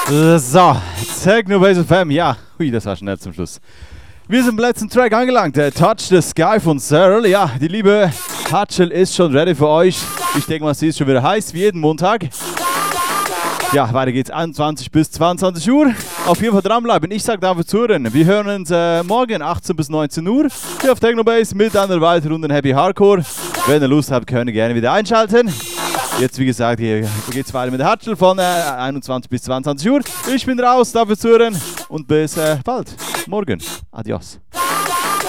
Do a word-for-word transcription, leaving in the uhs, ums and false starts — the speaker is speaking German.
So, Technobase F M, ja, hui, das war schnell zum Schluss. Wir sind im letzten Track angelangt, der Touch the Sky von Searle. Ja, die liebe Hatschel ist schon ready für euch. Ich denke mal, sie ist schon wieder heiß, wie jeden Montag. Ja, weiter geht's einundzwanzig bis zweiundzwanzig Uhr. Auf jeden Fall dranbleiben. Ich sag dafür zuhören. Wir hören uns äh, morgen achtzehn bis neunzehn Uhr hier auf Technobase mit einer weiteren Runde Happy Hardcore. Wenn ihr Lust habt, könnt ihr gerne wieder einschalten. Jetzt, wie gesagt, hier geht's weiter mit der Hatschel von äh, einundzwanzig bis zweiundzwanzig Uhr. Ich bin raus, dafür zuhören und bis äh, bald. Morgen. Adios.